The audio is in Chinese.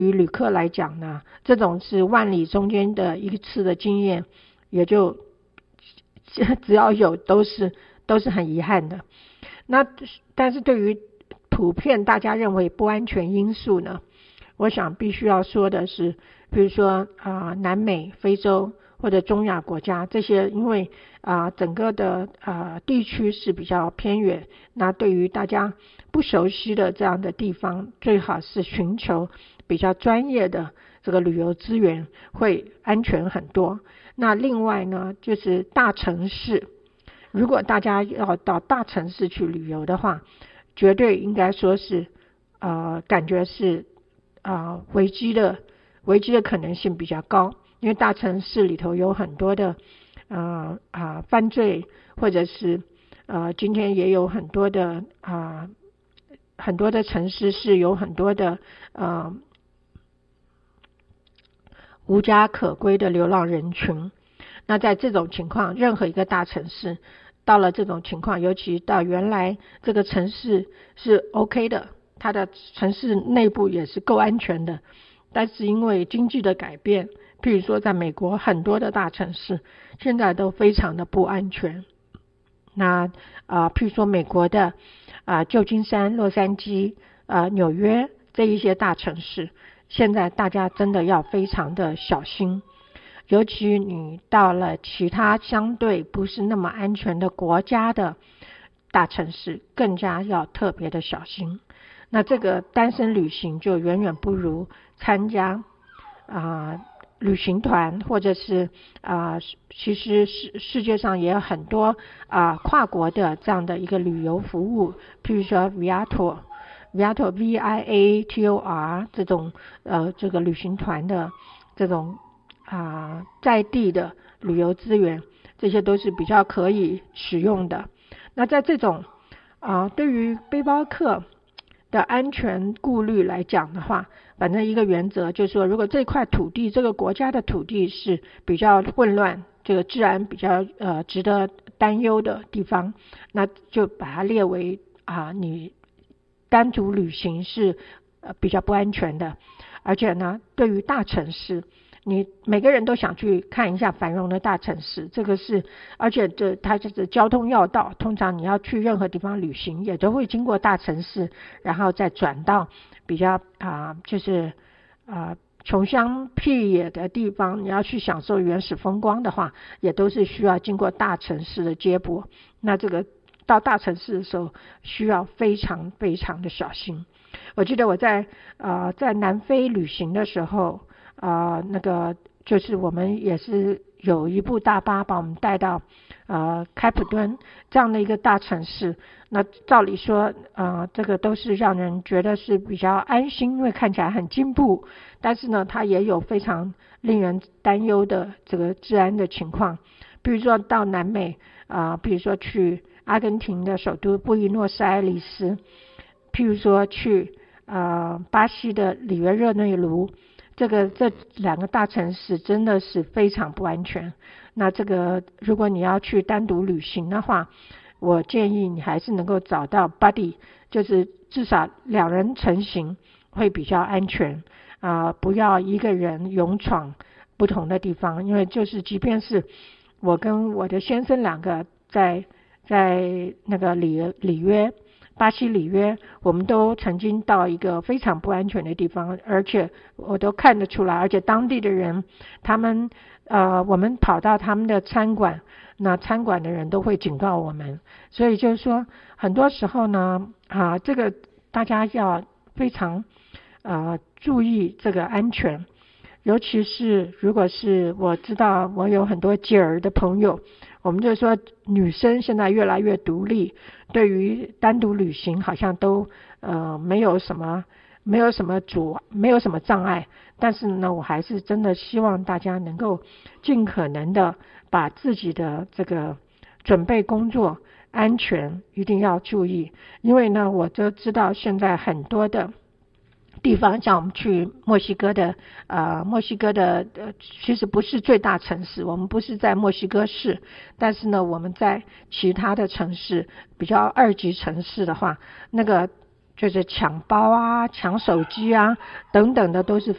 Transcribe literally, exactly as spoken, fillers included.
于旅客来讲呢，这种是万里中间的一次的经验，也就只要有都是都是很遗憾的。那但是对于普遍大家认为不安全因素呢，我想必须要说的是，比如说啊、呃、南美、非洲或者中亚国家这些，因为啊、呃、整个的啊、呃、地区是比较偏远，那对于大家不熟悉的这样的地方，最好是寻求比较专业的这个旅游资源，会安全很多。那另外呢，就是大城市，如果大家要到大城市去旅游的话，绝对应该说是呃感觉是啊、呃、危机的危机的可能性比较高，因为大城市里头有很多的呃啊、呃、犯罪，或者是呃今天也有很多的啊、呃、很多的城市是有很多的呃无家可归的流浪人群。那在这种情况，任何一个大城市到了这种情况，尤其到原来这个城市是 OK 的，它的城市内部也是够安全的，但是因为经济的改变，譬如说在美国很多的大城市现在都非常的不安全。那啊、呃，譬如说美国的啊、呃、旧金山、洛杉矶、啊、呃、纽约这一些大城市，现在大家真的要非常的小心。尤其你到了其他相对不是那么安全的国家的大城市，更加要特别的小心。那这个单身旅行就远远不如参加啊、呃、旅行团，或者是啊、呃、其实世世界上也有很多啊、呃、跨国的这样的一个旅游服务，譬如说 Viator Viator V I A T O R 这种呃这个旅行团的这种啊、呃，在地的旅游资源，这些都是比较可以使用的。那在这种啊、呃，对于背包客的安全顾虑来讲的话，反正一个原则就是说，如果这块土地，这个国家的土地是比较混乱，这个治安比较呃值得担忧的地方，那就把它列为啊、呃，你单独旅行是呃比较不安全的。而且呢，对于大城市，你每个人都想去看一下繁荣的大城市，这个是，而且这它就是交通要道，通常你要去任何地方旅行，也都会经过大城市，然后再转到比较啊、呃，就是啊、呃、穷乡僻野的地方，你要去享受原始风光的话，也都是需要经过大城市的接驳。那这个到大城市的时候，需要非常非常的小心。我记得我在呃在南非旅行的时候，呃那个就是我们也是有一部大巴把我们带到呃开普敦这样的一个大城市。那照理说呃这个都是让人觉得是比较安心，因为看起来很进步，但是呢它也有非常令人担忧的这个治安的情况。比如说到南美啊、呃，比如说去阿根廷的首都布宜诺斯艾利斯，譬如说去呃巴西的里约热内卢，这个这两个大城市真的是非常不安全。那这个如果你要去单独旅行的话，我建议你还是能够找到 buddy， 就是至少两人成行会比较安全啊、呃，不要一个人勇闯不同的地方。因为就是即便是我跟我的先生两个在在那个里里约巴西里约，我们都曾经到一个非常不安全的地方，而且我都看得出来，而且当地的人他们呃我们跑到他们的餐馆，那餐馆的人都会警告我们。所以就是说很多时候呢啊这个大家要非常呃注意这个安全。尤其是如果是我知道我有很多姐儿的朋友，我们就说女生现在越来越独立，对于单独旅行好像都呃没有什么没有什么阻没有什么障碍。但是呢，我还是真的希望大家能够尽可能的把自己的这个准备工作安全一定要注意。因为呢，我就知道现在很多的地方，像我们去墨西哥的呃墨西哥的呃其实不是最大城市，我们不是在墨西哥市，但是呢我们在其他的城市比较二级城市的话，那个就是抢包啊抢手机啊等等的都是